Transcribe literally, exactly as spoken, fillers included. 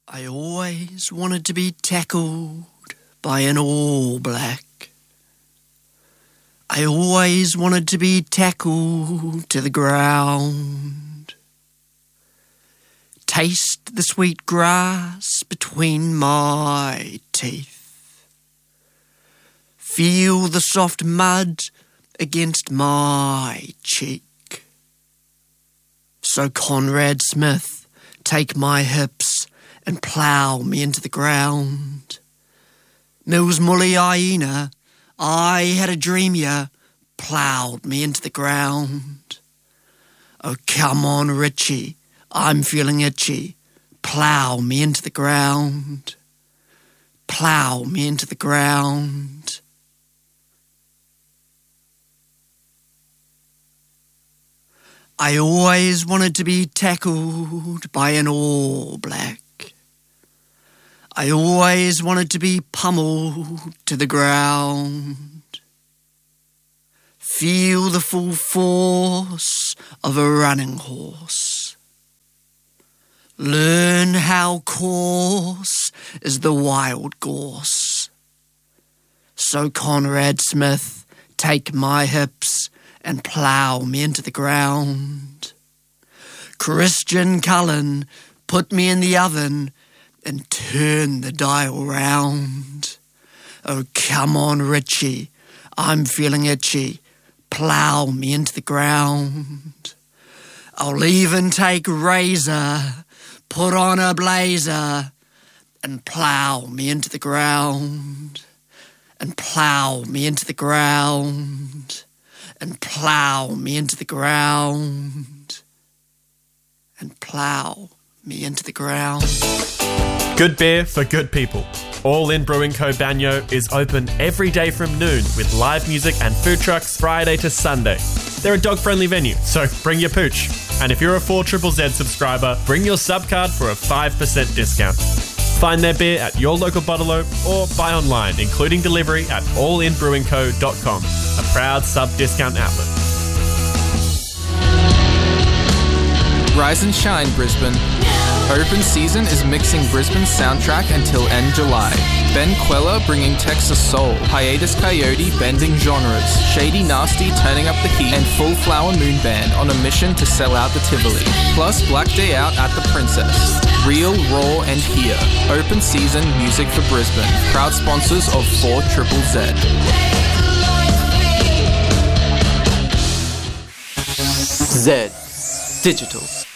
I always wanted to be tackled by an All Black. I always wanted to be tackled to the ground. Taste the sweet grass between my teeth. Feel the soft mud against my cheek. So Conrad Smith, take my hips and plough me into the ground. Mills Mully Hyena, I had a dream ya, ploughed me into the ground. Oh, come on, Richie, I'm feeling itchy, plough me into the ground. Plough me into the ground. I always wanted to be tackled by an All Black. I always wanted to be pummeled to the ground. Feel the full force of a running horse. Learn how coarse is the wild gorse. So Conrad Smith, take my hips and plough me into the ground. Christian Cullen, put me in the oven and turn the dial round. Oh, come on, Richie, I'm feeling itchy, plough me into the ground. I'll even take razor, put on a blazer, and plough me into the ground. And plough me into the ground. And plough me into the ground. And plough me into the ground. Good beer for good people. All In Brewing Co. Banyo is open every day from noon with live music and food trucks Friday to Sunday. They're a dog-friendly venue, so bring your pooch. And if you're a four Z Z Z subscriber, bring your sub card for a five percent discount. Find their beer at your local bottle-o or buy online, including delivery at all in brewing co dot com, a proud sub-discount outlet. Rise and shine, Brisbane. Open Season is mixing Brisbane's soundtrack until end July. Ben Queller bringing Texas soul, Hiatus Coyote bending genres, Shady Nasty turning up the heat, and Full Flower Moon Band on a mission to sell out the Tivoli. Plus Black Day Out at the Princess. Real, raw, and here. Open Season music for Brisbane. Proud sponsors of four Z Z Z. Z Digital.